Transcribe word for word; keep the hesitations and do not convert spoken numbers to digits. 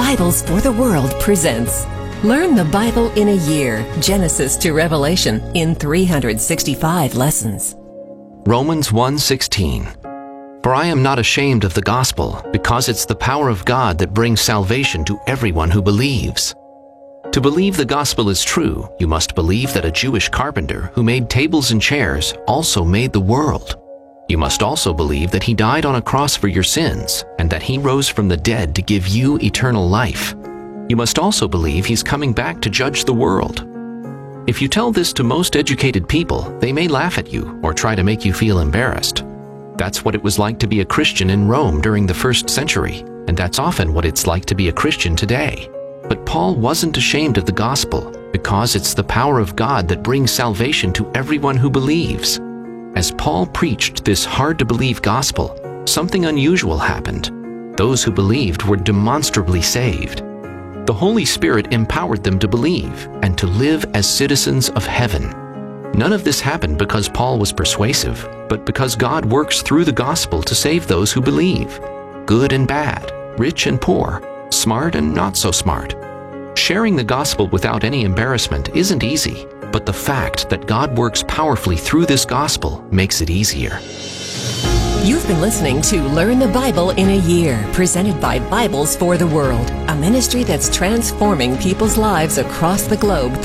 Bibles for the World presents Learn the Bible in a Year, Genesis to Revelation, in three hundred sixty-five lessons. Romans one sixteen. For I am not ashamed of the gospel, because it's the power of God that brings salvation to everyone who believes. To believe the gospel is true, you must believe that a Jewish carpenter who made tables and chairs also made the world. You must also believe that he died on a cross for your sins, and that he rose from the dead to give you eternal life. You must also believe he's coming back to judge the world. If you tell this to most educated people, they may laugh at you or try to make you feel embarrassed. That's what it was like to be a Christian in Rome during the first century, and that's often what it's like to be a Christian today. But Paul wasn't ashamed of the gospel, because it's the power of God that brings salvation to everyone who believes. As Paul preached this hard-to-believe gospel, something unusual happened. Those who believed were demonstrably saved. The Holy Spirit empowered them to believe and to live as citizens of heaven. None of this happened because Paul was persuasive, but because God works through the gospel to save those who believe, good and bad, rich and poor, smart and not so smart. Sharing the gospel without any embarrassment isn't easy, but the fact that God works powerfully through this gospel makes it easier. You've been listening to Learn the Bible in a Year, presented by Bibles for the World, a ministry that's transforming people's lives across the globe